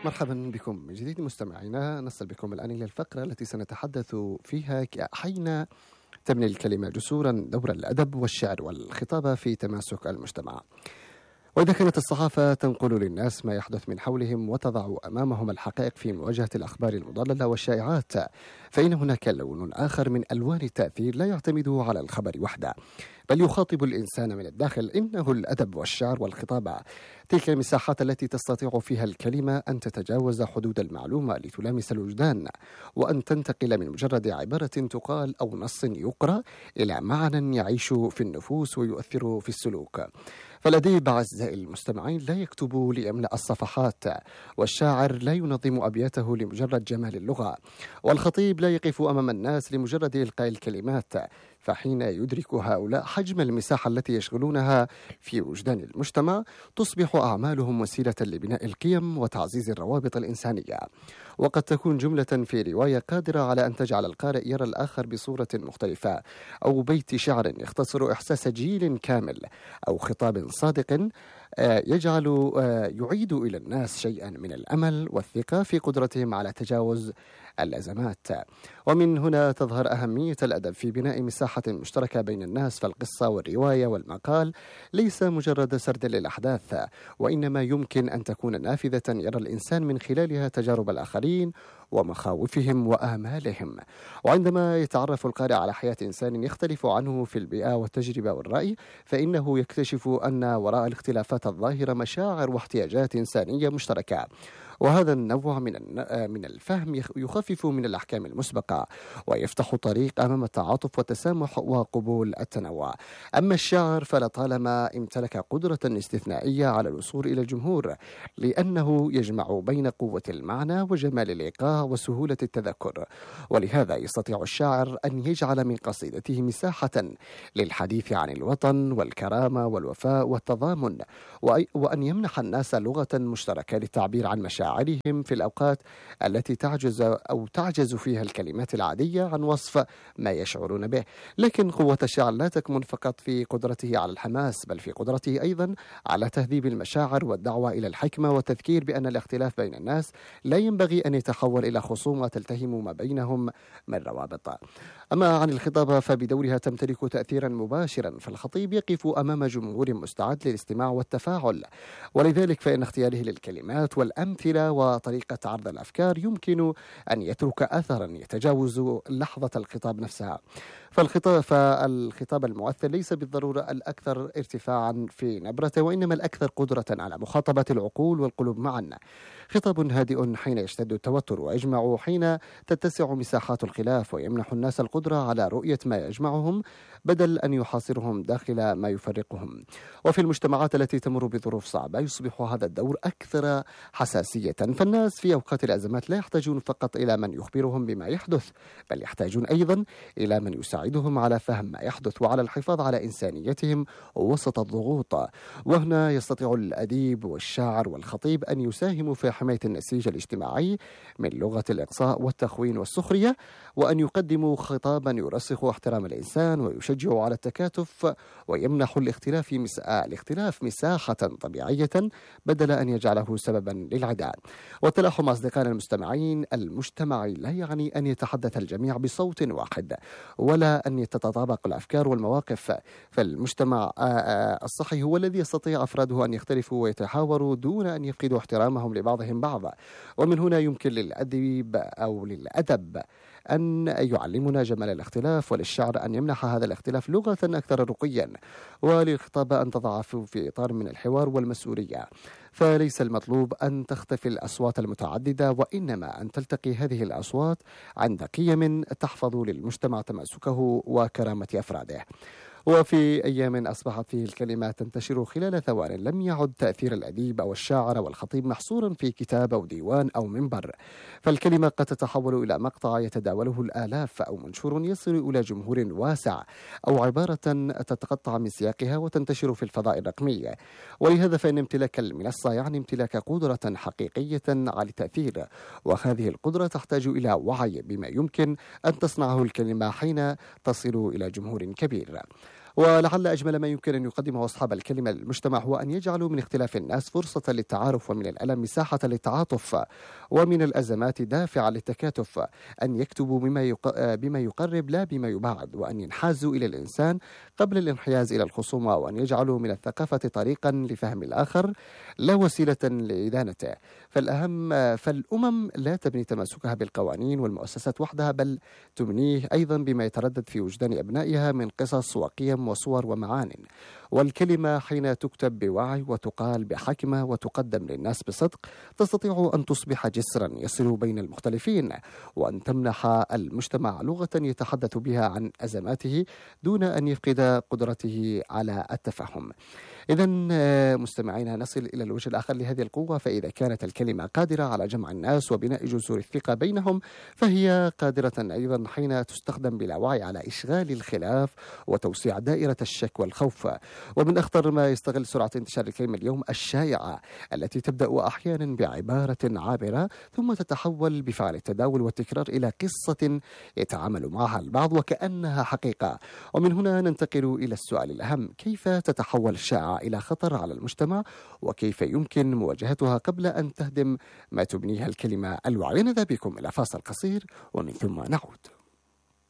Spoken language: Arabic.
مرحبا بكم من جديد مستمعينا. نصل بكم الآن إلى الفقرة التي سنتحدث فيها حين تبني الكلمة جسورا دور الأدب والشعر والخطابة في تماسك المجتمع. وإذا كانت الصحافة تنقل للناس ما يحدث من حولهم وتضع أمامهم الحقائق في مواجهة الأخبار المضللة والشائعات، فإن هناك لون آخر من ألوان التأثير لا يعتمد على الخبر وحده، بل يخاطب الإنسان من الداخل. إنه الأدب والشعر والخطابة، تلك المساحات التي تستطيع فيها الكلمة أن تتجاوز حدود المعلومة لتلامس الوجدان، وأن تنتقل من مجرد عبارة تقال أو نص يقرأ إلى معنى يعيش في النفوس ويؤثر في السلوك. فالأديب أعزائي المستمعين لا يكتب ليملأ الصفحات، والشاعر لا ينظم أبياته لمجرد جمال اللغة، والخطيب لا يقف أمام الناس لمجرد إلقاء الكلمات. فحين يدرك هؤلاء حجم المساحة التي يشغلونها في وجدان المجتمع، تصبح أعمالهم وسيلة لبناء القيم وتعزيز الروابط الإنسانية. وقد تكون جملة في رواية قادرة على أن تجعل القارئ يرى الآخر بصورة مختلفة، أو بيت شعر يختصر إحساس جيل كامل، أو خطاب صادق يعيد إلى الناس شيئا من الأمل والثقة في قدرتهم على تجاوز الأزمات. ومن هنا تظهر أهمية الأدب في بناء مساحة مشتركة بين الناس. فالقصة والرواية والمقال ليس مجرد سرد للأحداث، وإنما يمكن أن تكون نافذة يرى الإنسان من خلالها تجارب الآخرين ومخاوفهم وآمالهم. وعندما يتعرف القارئ على حياة إنسان يختلف عنه في البيئة والتجربة والرأي، فإنه يكتشف أن وراء الاختلافات الظاهرة مشاعر واحتياجات إنسانية مشتركة. وهذا النوع من الفهم يخفف من الأحكام المسبقة، ويفتح طريق أمام التعاطف والتسامح وقبول التنوع. أما الشعر فلطالما امتلك قدرة استثنائية على الوصول إلى الجمهور، لأنه يجمع بين قوة المعنى وجمال الإيقاع وسهولة التذكر. ولهذا يستطيع الشاعر أن يجعل من قصيدته مساحة للحديث عن الوطن والكرامة والوفاء والتضامن، وأن يمنح الناس لغة مشتركة للتعبير عن مشاعرهم في الأوقات التي تعجز فيها الكلمات العادية عن وصف ما يشعرون به. لكن قوة الشعر لا تكمن فقط في قدرته على الحماس، بل في قدرته أيضا على تهذيب المشاعر والدعوة إلى الحكمة والتذكير بأن الاختلاف بين الناس لا ينبغي أن يتحول إلى خصومة تلتهم ما بينهم من روابط. أما عن الخطابة فبدورها تمتلك تأثيرا مباشرا، فالخطيب يقف أمام جمهور مستعد للاستماع والتفاعل، ولذلك فإن اختياره للكلمات والأمثلة وطريقة عرض الأفكار يمكن أن يترك أثرا يتجاوز لحظة الخطاب نفسها. فالخطاب المؤثر ليس بالضرورة الأكثر ارتفاعا في نبرته، وإنما الأكثر قدرة على مخاطبة العقول والقلوب معا. خطاب هادئ حين يشتد التوتر، ويجمع حين تتسع مساحات الخلاف، ويمنح الناس القدرة على رؤية ما يجمعهم بدل أن يحاصرهم داخل ما يفرقهم. وفي المجتمعات التي تمر بظروف صعبة يصبح هذا الدور أكثر حساسية، فالناس في أوقات الأزمات لا يحتاجون فقط إلى من يخبرهم بما يحدث، بل يحتاجون أيضا إلى من يساعدهم على فهم ما يحدث وعلى الحفاظ على إنسانيتهم وسط الضغوط. وهنا يستطيع الأديب والشاعر والخطيب أن يساهموا في حماية النسيج الاجتماعي من لغة الإقصاء والتخوين والسخرية، وأن يقدموا خطابا يرسخ احترام الإنسان ويشجع على التكاتف، ويمنح الاختلاف مساحة طبيعية بدل أن يجعله سببا للعداء. والتلاحم أصدقائنا المستمعين، المجتمع لا يعني أن يتحدث الجميع بصوت واحد، ولا أن تتطابق الأفكار والمواقف. فالمجتمع الصحي هو الذي يستطيع أفراده أن يختلفوا ويتحاوروا دون أن يفقدوا احترامهم لبعضهم بعضا. ومن هنا يمكن للأدب أو للأدب أن يعلمنا جمال الاختلاف، وللشعر أن يمنح هذا الاختلاف لغة أكثر رقيا، وللخطابة أن تضع في إطار من الحوار والمسؤولية. فليس المطلوب أن تختفي الأصوات المتعددة، وإنما أن تلتقي هذه الأصوات عند قيم تحفظ للمجتمع تماسكه وكرامة أفراده. وفي أيام أصبحت فيه الكلمة تنتشر خلال ثوان، لم يعد تأثير الأديب أو الشاعر أو الخطيب محصورا في كتاب أو ديوان أو منبر، فالكلمة قد تتحول إلى مقطع يتداوله الآلاف، أو منشور يصل إلى جمهور واسع، أو عبارة تتقطع من سياقها وتنتشر في الفضاء الرقمي. ولهذا فإن امتلاك المنصة يعني امتلاك قدرة حقيقية على التأثير، وهذه القدرة تحتاج إلى وعي بما يمكن أن تصنعه الكلمة حين تصل إلى جمهور كبير. ولعل أجمل ما يمكن أن يقدمه أصحاب الكلمة للمجتمع هو أن يجعلوا من اختلاف الناس فرصة للتعارف، ومن الألم مساحة للتعاطف، ومن الأزمات دافع للتكاتف، أن يكتبوا بما يقرب لا بما يبعد، وأن ينحازوا إلى الإنسان قبل الانحياز إلى الخصومة، وأن يجعلوا من الثقافة طريقا لفهم الآخر لا وسيلة لإدانته. فالأمم لا تبني تماسكها بالقوانين والمؤسسات وحدها، بل تبنيه أيضا بما يتردد في وجدان أبنائها من قصص وقيم وصور ومعان. والكلمة حين تكتب بوعي وتقال بحكمة وتقدم للناس بصدق تستطيع أن تصبح جسرا يصل بين المختلفين، وأن تمنح المجتمع لغة يتحدث بها عن أزماته دون أن يفقد قدرته على التفهم. إذا مستمعينا، نصل إلى الوجه الآخر لهذه القوة، فإذا كانت الكلمة قادرة على جمع الناس وبناء جسور الثقة بينهم، فهي قادرة أيضا حين تستخدم بلا وعي على إشغال الخلاف وتوسيع دائرة الشك والخوف. ومن أخطر ما يستغل سرعة انتشار الكلمة اليوم الشائعة، التي تبدأ أحيانا بعبارة عابرة ثم تتحول بفعل التداول والتكرار إلى قصة يتعامل معها البعض وكأنها حقيقة. ومن هنا ننتقل إلى السؤال الأهم: كيف تتحول الشائعة إلى خطر على المجتمع، وكيف يمكن مواجهتها قبل أن تهدم ما تبنيها الكلمة الوعي؟ نذهب بكم إلى فاصل قصير ومن ثم نعود.